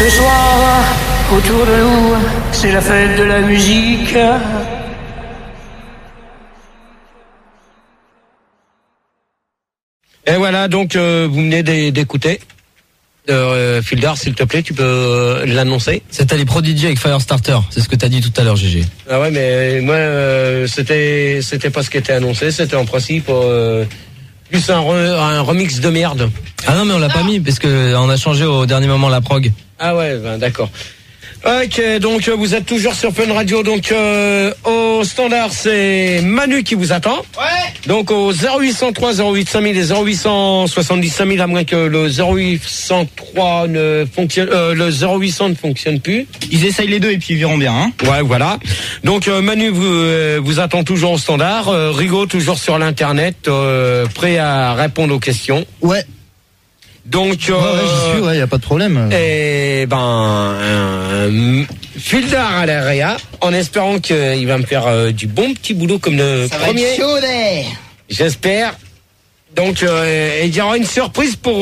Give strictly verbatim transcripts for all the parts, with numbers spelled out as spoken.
Ce soir, autour de nous, c'est la fête de la musique. Et voilà, donc euh, vous venez d'écouter. Euh, Fildar, s'il te plaît, tu peux euh, l'annoncer. C'était les Prodigy avec Firestarter, c'est ce que t'as dit tout à l'heure, G G. Ah ouais, mais moi, euh, c'était c'était pas ce qui était annoncé, c'était en principe euh, plus un, re, un remix de merde. Ah non, mais on l'a pas mis, parce que on a changé au dernier moment la prog. Ah ouais, ben, d'accord. Ok, donc vous êtes toujours sur Fun Radio, donc euh, au standard c'est Manu qui vous attend. Ouais. Donc au zéro huit cent trois zéro huit cinq mille et zéro huit cent soixante-dix cinq mille, à moins que le zéro huit cent trois ne fonctionne, euh, le zéro huit cent ne fonctionne plus. Ils essayent les deux et puis ils verront bien. Hein. Ouais, voilà. Donc euh, Manu vous euh, vous attend toujours au standard. Euh, Rigaud toujours sur l'internet, euh, prêt à répondre aux questions. Ouais. Donc, euh, ouais, ouais, j'y suis, ouais, y a pas de problème. Et ben, euh, Fildar à la réa, en espérant qu'il va me faire euh, du bon petit boulot comme le Ça premier. va être chaud d'air. J'espère. Donc, euh, il y aura une surprise pour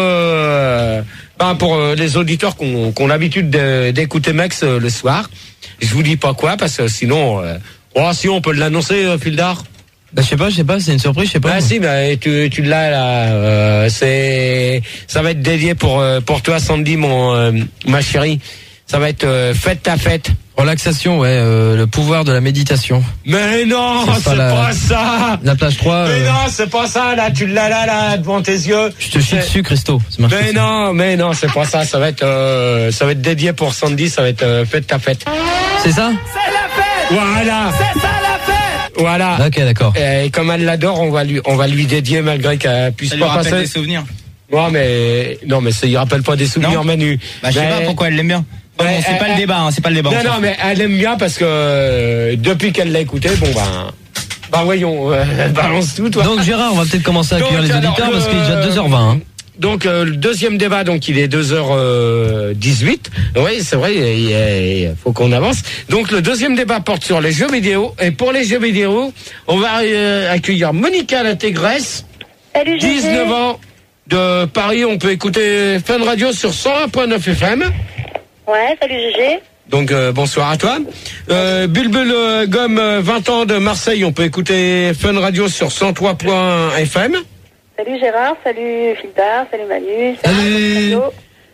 euh, ben, pour euh, les auditeurs qui ont, qui ont l'habitude de, d'écouter Max euh, le soir. Je vous dis pas quoi parce que sinon, euh, oh, si on peut l'annoncer, euh, Fildar. Bah, je sais pas, je sais pas, c'est une surprise, je sais pas. Ah si, bah, tu, tu l'as là. Euh, c'est, ça va être dédié pour euh, pour toi, Sandy, mon euh, ma chérie. Ça va être euh, fête ta fête. Relaxation, ouais, euh, le pouvoir de la méditation. Mais non, c'est, c'est pas, pas, pas ça. La plage trois. Mais euh... non, c'est pas ça. Là, tu l'as là, là, devant tes yeux. Je te chie dessus, Christo. Mais dessus. non, mais non, c'est pas ça. Ça va être, euh, ça va être dédié pour Sandy. Ça va être euh, fête ta fête. C'est ça? C'est la fête. Voilà. C'est ça la fête. Voilà. Ok, d'accord. Et comme elle l'adore, on va lui, on va lui dédier malgré qu'elle puisse ça pas lui rappelle passer. des souvenirs. Ouais, mais non, mais ça, il rappelle pas des souvenirs, non. Manu. Bah, je sais mais... pas pourquoi elle l'aime bien. Bon, mais bon, c'est elle, pas elle... le débat, hein, c'est pas le débat. Non, non, mais elle aime bien parce que euh, depuis qu'elle l'a écouté, bon ben, bah voyons, euh, balance tout, toi. Donc Gérard, on va peut-être commencer à accueillir les auditeurs alors, parce qu'il est déjà deux heures vingt. Hein. Donc euh, le deuxième débat, donc il est deux heures dix-huit. Oui, c'est vrai, il, il faut qu'on avance. Donc le deuxième débat porte sur les jeux vidéo. Et pour les jeux vidéo, on va euh, accueillir Monica la Tégresse. Salut, dix-neuf ans de Paris. On peut écouter Fun Radio sur cent un point neuf F M. Ouais, salut G G. Donc euh, bonsoir à toi. Euh, Bulbul euh, Gomme, vingt ans de Marseille. On peut écouter Fun Radio sur cent trois point F M. Salut Gérard, salut Fildar, salut Manu. Salut, salut.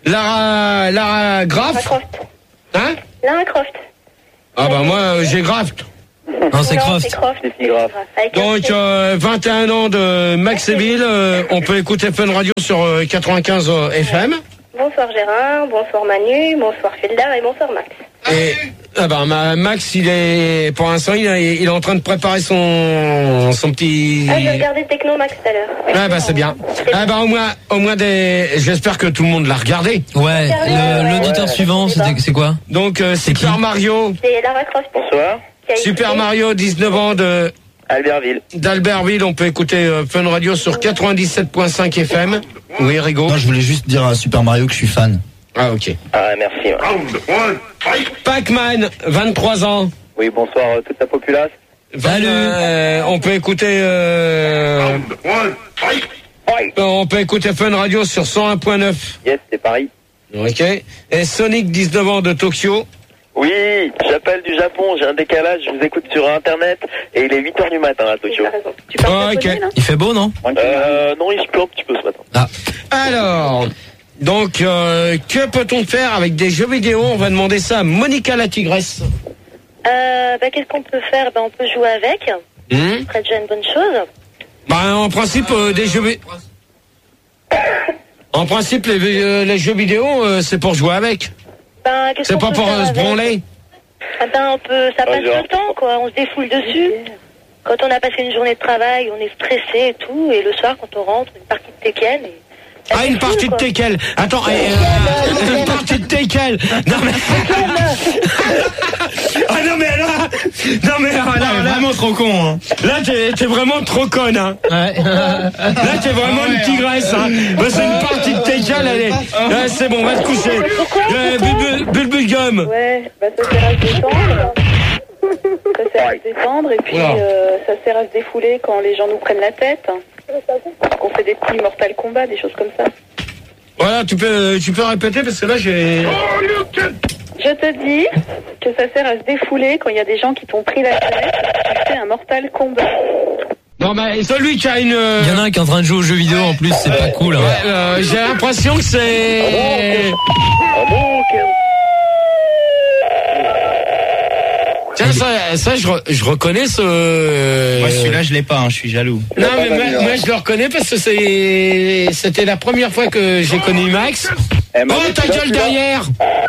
Lara, Lara Graff. Lara Croft. Hein Lara Croft. Ah bah moi euh, j'ai Graft. Non, c'est Croft. C'est Croft. C'est Graff. Donc euh, vingt et un ans de Maxéville. Euh, on peut écouter Fun Radio sur euh, quatre-vingt-quinze F M. Bonsoir Gérard, bonsoir Manu, bonsoir Fildar et bonsoir Max. Et ah bah, Max, il est pour l'instant, il est, il est en train de préparer son son petit. Ah, j'ai regardé Techno Max tout à l'heure. Ah bah c'est bien. Ah bah au moins, au moins des. J'espère que tout le monde l'a regardé. Ouais. Le, l'auditeur ouais. suivant, c'était, c'est quoi? Donc euh, c'est Super Mario. C'est Lara Croft. Bonsoir. Super Mario, dix-neuf ans de. Albertville. D'Albertville, on peut écouter euh, Fun Radio sur quatre-vingt-dix-sept point cinq F M. Oui, Rigaud. Non, je voulais juste dire à Super Mario que je suis fan. Ah, ok. Ah, merci. Pac-Man, vingt-trois ans. Oui, bonsoir euh, toute la populace. Salut. Euh, on peut écouter. Euh, on peut écouter Fun Radio sur cent un point neuf. Yes, c'est Paris. Ok. Et Sonic, dix-neuf ans de Tokyo. Oui, j'appelle du Japon, j'ai un décalage, je vous écoute sur internet et il est huit heures du matin à Tokyo. Tu parles oh, japonais, okay. là ? Il fait beau, non ? euh, Non, il se pleut un petit peu ce matin. Ah. Alors, donc, euh, que peut-on faire avec des jeux vidéo ? On va demander ça à Monica la Tigresse. Euh, bah, qu'est-ce qu'on peut faire ? Bah, on peut jouer avec. Mmh. Ce serait déjà une bonne chose. Bah, en principe, euh, des jeux vidéo... En principe, les, euh, les jeux vidéo, euh, c'est pour jouer avec. Ben, c'est pas pour euh, se branler. Ah ben, on peut, ça passe tout le temps, quoi. On se défoule dessus. Quand on a passé une journée de travail, on est stressé et tout. Et le soir, quand on rentre, une partie de Tekken. Et... Ah, une partie de Tekken. Attends, euh, une partie de Tekken. Non mais. Ah non mais là, non mais là, là, là vraiment trop con. Hein. Là t'es, t'es vraiment trop conne. Hein. Ouais. Là t'es vraiment une tigresse. Hein. Bah, c'est une partie de Tekken. Allez, là, c'est bon, va te coucher. Pourquoi euh, Bulbulgum. Ouais, bah ça sert à se détendre. Ça sert à se détendre et puis voilà. euh, ça sert à se défouler quand les gens nous prennent la tête. Qu'on fait des petits Mortal Kombat, des choses comme ça. Voilà, tu peux, tu peux répéter parce que là j'ai. Je te dis que ça sert à se défouler quand il y a des gens qui t'ont pris la tête. Tu fais un mortal combat. Non, mais celui qui a une. Il y en a un qui est en train de jouer aux jeux vidéo en plus, c'est pas cool. Hein. Ouais, euh, j'ai l'impression que c'est. Ah bon, ok. Tiens, ça, ça je, re, je reconnais ce. Moi, celui-là, je l'ai pas, hein, je suis jaloux. Non, mais moi, moi, je le reconnais parce que c'est, c'était la première fois que j'ai connu Max. Eh, oh, ta gueule derrière!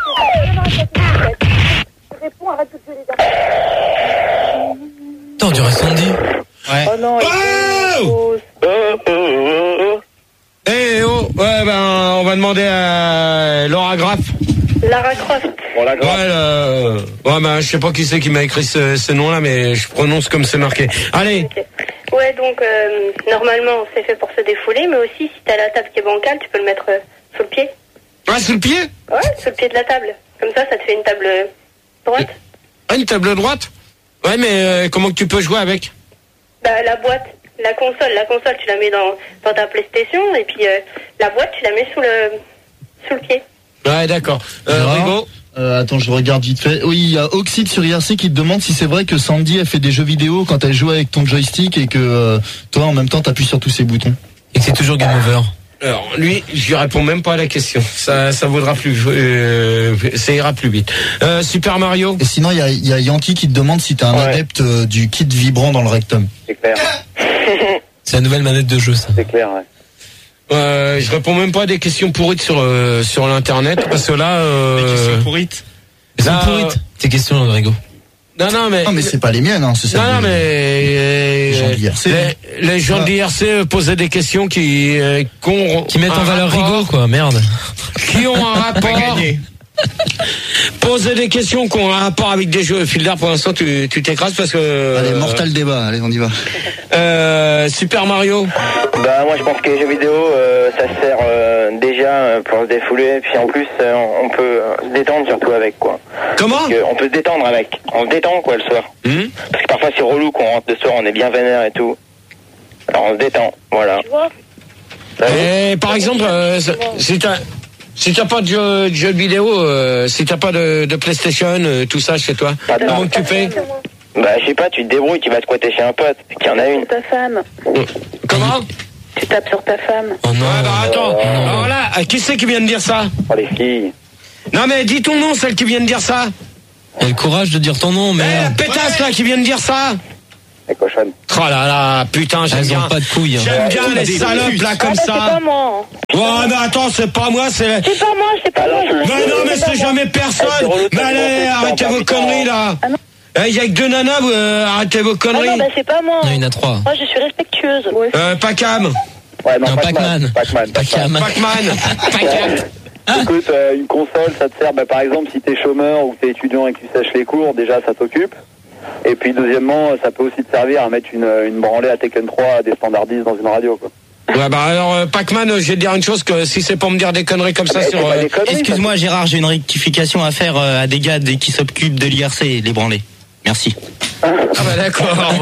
Attends, du reste Sandy. Ouais. Oh non, Oh! Oh, oh, oh, oh. Eh oh, ouais, ben, on va demander à Laura Graff. Lara Croft. Bon, la Ouais, grave. euh, ouais, ben, je sais pas qui c'est qui m'a écrit ce, ce nom-là, mais je prononce comme c'est marqué. Allez! Ok. Ouais, donc euh, normalement c'est fait pour se défouler, mais aussi si t'as la table qui est bancale, tu peux le mettre euh, sous le pied. Ah, sous le pied? Ouais, sous le pied de la table. Comme ça, ça te fait une table euh, droite. Ah, une table droite? Ouais, mais euh, comment que tu peux jouer avec? Bah la boîte, la console, la console tu la mets dans, dans ta PlayStation et puis euh, la boîte tu la mets sous le sous le pied. Ouais, d'accord. Euh, Gérard Rigo? Euh, attends, je regarde vite fait. Oui, il y a Oxide sur I R C qui te demande si c'est vrai que Sandy a fait des jeux vidéo quand elle jouait avec ton joystick et que euh, toi, en même temps, t'appuies sur tous ces boutons. Et que c'est toujours game over. Alors, lui, je lui réponds même pas à la question. Ça, ça vaudra plus, euh, ça ira plus vite. Euh, Super Mario? Et sinon, il y a, il y a Yankee qui te demande si t'es un Ouais. adepte euh, du kit vibrant dans le rectum. C'est clair. C'est la nouvelle manette de jeu, ça. C'est clair, ouais. Euh, je réponds même pas à des questions pourrites sur euh, sur l'internet parce que là. Euh, pourrites. Elles sont Là, pourrites. Tes questions, Rigo. non, non, mais. Non, mais c'est pas les miennes, hein, c'est celles Non, non, de- mais euh, Les gens de l'I R C. les, les gens de l'I R C posaient des questions qui euh, qu'ont Qui mettent en un valeur rapport- Rigo, quoi, merde. qui ont un rapport. Poser des questions qui ont un rapport avec des jeux. Fildar, pour l'instant, tu tu t'écrases parce que. Allez, mortal débat, allez, on y va. Euh, Super Mario. Bah moi je pense que les jeux vidéo euh, ça sert euh, déjà euh, pour se défouler, puis en plus euh, on peut euh, se détendre surtout avec quoi. Comment? Parce que on peut se détendre avec, on se détend quoi le soir. Hmm Parce que parfois c'est relou qu'on rentre le soir, on est bien vénère et tout. Alors on se détend, voilà. Tu vois? Bah oui. Et par exemple, euh, si t'as si t'as pas de jeu, de jeu vidéo, euh, si t'as pas de, de PlayStation, euh, tout ça chez toi, Pas de comment mal. que tu fais? Bah je sais pas, tu te débrouilles, tu vas squatter chez un pote, qui en a une. Ta femme. Comment? Tu tapes sur ta femme. Oh non. Ouais, bah attends. Alors là, euh, qui c'est qui vient de dire ça? Oh les filles. Non mais dis ton nom, celle qui vient de dire ça. Il a le courage de dire ton nom, Eh, la merde. pétasse là qui vient de dire ça. Les cochonnes. Oh là là, putain, j'aime Elles bien. ont pas de couilles. Hein. J'aime bien les salopes là comme Ah, bah, c'est ça. pas moi. Oh, Ouais, mais attends, c'est pas moi, c'est. C'est pas moi, c'est pas moi. je- Mais non, mais c'est jamais personne. c'est relou, Mais t'as allez, raison, arrêtez putain, vos putain. conneries là. Ah non. Il y a que deux nanas, vous, euh, arrêtez vos Ah conneries. non, bah c'est pas moi. Non, il y en a trois. Moi je suis respectueuse. Ouais. Euh, Pacam, Ouais non, Non, Pac-Man. Pac-Man. Pac-Man. Pac-Man, Pac-Man. Écoute, euh, une console, ça te sert, bah, par exemple, si t'es chômeur ou que t'es étudiant et que tu sèches les cours, déjà, ça t'occupe. Et puis, deuxièmement, ça peut aussi te servir à mettre une, une branlée à Tekken trois à des standardistes dans une radio, quoi. Ouais, bah alors, euh, Pac-Man, euh, je vais te dire une chose, que si c'est pour me dire des conneries comme ça Mais sur... c'est pas euh, des conneries, Excuse-moi Gérard, j'ai une rectification à faire euh, à des gars des- qui s'occupent de l'I R C, les branlés. Merci. Ah bah d'accord.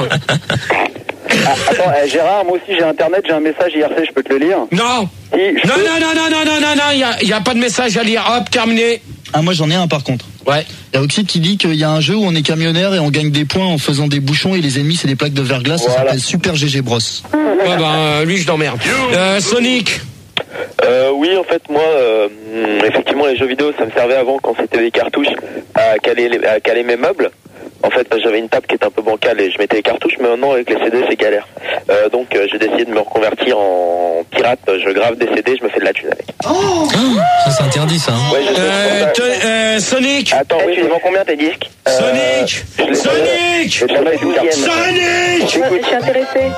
Ah, attends, eh, Gérard, moi aussi j'ai internet, j'ai un message I R C, je peux te le lire. Non. Si, je Non, peux- non, non, non, non, non, non, non, il y a, y a pas de message à lire. Hop, terminé. Ah, moi j'en ai un par contre. Ouais. Il y a Oxide qui dit qu'il y a un jeu où on est camionneur et on gagne des points en faisant des bouchons et les ennemis c'est des plaques de verglas, ça Voilà. s'appelle Super G G Bros. Ouais, bah, euh, lui, je l'emmerde. Euh, Sonic. Euh, oui, en fait, moi, euh, hum, effectivement, les jeux vidéo, ça me servait avant quand c'était des cartouches à caler, les- à caler mes meubles. En fait, j'avais une table qui était un peu bancale et je mettais les cartouches, mais maintenant avec les C D, c'est galère. Euh, donc, euh, j'ai décidé de me reconvertir en pirate. Je grave des C D, je me fais de la thune avec. Oh, ça c'est interdit, ça. Hein. Ouais, je sais. Euh, Euh, te- euh, Sonic. Attends, oui, tu les vends combien tes disques Sonic. je les- Sonic. Je travaille douzième. Sonic. Ouais, je suis intéressée.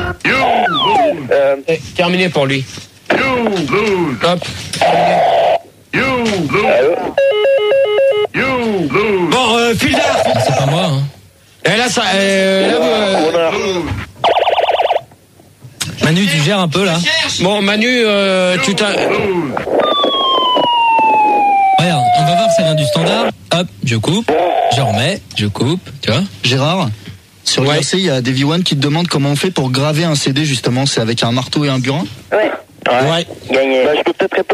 Euh, Eh, terminé pour lui. Hop. allô Bon, euh, Fildar. C'est pas moi. Hein. Et là, ça... Euh, là, vous, euh, Connard. Manu, tu gères un peu là. bon, Manu, euh, tu t'as... Regarde, on va voir, ça vient du standard. Hop, je coupe, je remets, je coupe, tu vois. Gérard, sur Ouais. I R C, il y a Davy One qui te demande comment on fait pour graver un C D justement, c'est avec un marteau et un burin. Ouais. Ouais. Ouais. Gagné. Bah, je peux peut-être répondre.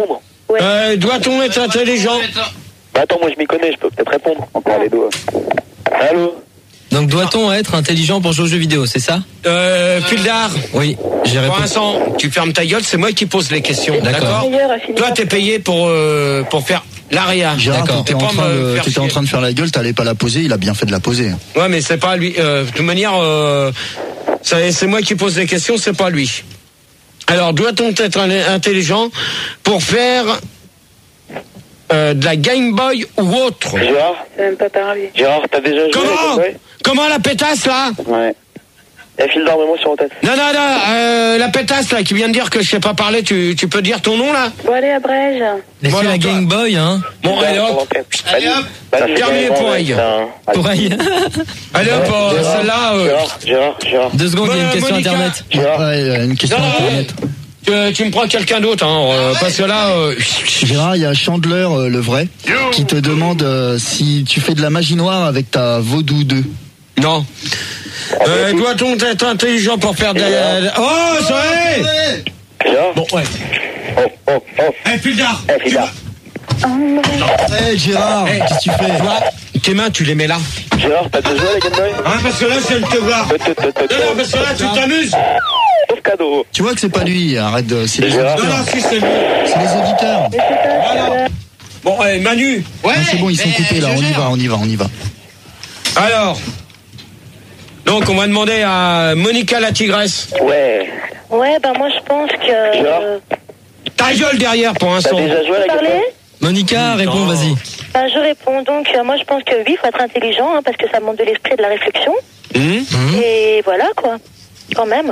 Ouais. Euh, doit-on être intelligent? Bah attends, moi je m'y connais, je peux peut-être répondre. Encore les doigts. Allô? Donc doit-on être intelligent pour jouer aux jeux vidéo, c'est ça? Euh, Pildar. Oui, j'ai Pour répondu. l'instant, tu fermes ta gueule, c'est moi qui pose les questions. D'accord. D'accord. Meilleur à finir. Toi, t'es payé pour euh, pour faire l'aria. Gérard, D'accord. t'étais Et en, pas train me de, faire t'étais en chier. train de faire la gueule, t'allais pas la poser, il a bien fait de la poser. Ouais, mais c'est pas lui. Euh, de toute manière, euh, c'est c'est moi qui pose les questions, c'est pas lui. Alors, doit-on être un- intelligent pour faire euh, de la Game Boy ou autre? Gérard? C'est même pas parler. Gérard, t'as déjà joué à la Comment Game Boy? Comment la pétasse là? Ouais. Il y a fil d'or, moi sur la tête. Non, non, non, euh, la pétasse là qui vient de dire que je sais pas parler, tu, tu peux dire ton nom là? Bon, allez, à Brège. Laissez Voilà, la toi. Game Boy, hein. Bon, allez hop. Allez hop. Terminé pour elle. Pour elle. Allez hop, euh, celle-là. euh, Gérard, Gérard, Gérard. Deux secondes, il y a une Mo- question Monica. internet. Gérard. Ouais, une question Non, non, internet. tu, tu me prends quelqu'un d'autre, hein, euh, parce que là. euh, Gérard, il y a Chandler, euh, le vrai, qui te demande euh, si tu fais de la magie noire avec ta Vaudou deux. Non. Euh, doit-on être intelligent pour faire de la... Oh, ça y est. Gérard. Bon, ouais. Oh, oh, oh. Eh, Pildar. Eh, Fida. Eh Gérard, Eh, qu'est-ce que tu fais? Toi, tes mains, tu les mets là. Gérard, t'as déjà joué à la Game Boy? Hein, parce que là, je viens de te voir. Tot, tot, tot, tot, Non, non, parce que là, tu t'amuses. Sauf cadeau. Tu vois que c'est pas lui, arrête de... C'est les Gérard. Non, auditeurs. non, si, c'est lui. C'est les auditeurs. Voilà. Bon, allez, Manu. Ah, c'est bon, ils sont coupés là, on y va, on y va, on y va. Alors. Donc, on va demander à Monica la tigresse. Ouais. Ouais, bah moi je pense que... Gérard. euh, Ta gueule derrière pour un T'as son. déjà joué à la Game parler Boy? Monica, réponds, vas-y. bah, je réponds donc, euh, moi je pense que oui, il faut être intelligent, hein, parce que ça montre de l'esprit et de la réflexion. Hum Et voilà, quoi. Quand même.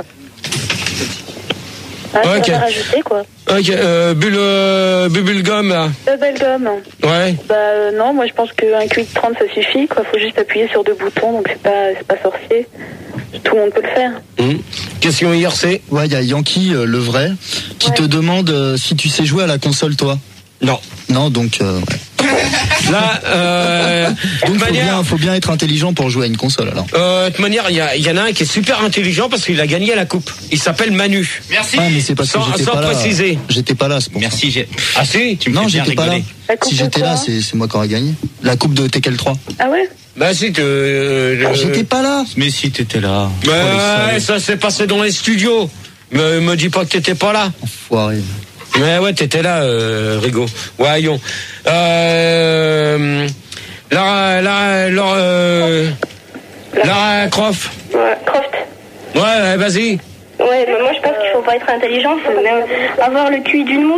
Ah, Ok. okay. rajouter, quoi. Ok, euh, bulle, euh, Bubblegum, là. Bubblegum. Ouais. Bah euh, non, moi je pense qu'un Q I trente ça suffit, quoi. Faut juste appuyer sur deux boutons, donc c'est pas, c'est pas sorcier. Tout le monde peut le faire. Hum. Question I R C. Ouais, il y a Yankee, euh, le vrai, qui Ouais. te demande euh, si tu sais jouer à la console, toi. Non. Non, donc... Euh, ouais. Là, euh, de Donc toute faut manière, bien, faut bien être intelligent pour jouer à une console, alors. euh, de toute manière, il y, a- il y en a un qui est super intelligent parce qu'il a gagné la coupe. Il s'appelle Manu. Merci. Ah, mais c'est parce que Sans- j'étais sans pas là. préciser. J'étais pas là, c'est pour ça. Merci, j'ai... Ah si. Tu me Non, fais bien j'étais pas là. rigoler. La coupe Si de j'étais quoi là, c'est c'est moi qui aurais gagné. La coupe de Tekken trois. Ah ouais? Bah si, tu... euh, Ah, j'étais pas là. Mais si t'étais là. Ouais, ça s'est passé dans les studios. Me, me dis pas que t'étais pas là. Enfoiré. Mais ouais, t'étais là, euh, Rigaud. Ouais, Yon. Euh, Lara, Lara, Lara, euh, Lara Croft. Ouais. Croft. Ouais, ouais, vas-y. Ouais, mais moi je pense qu'il faut pas être intelligent, il faut même avoir le Q I d'une mouche.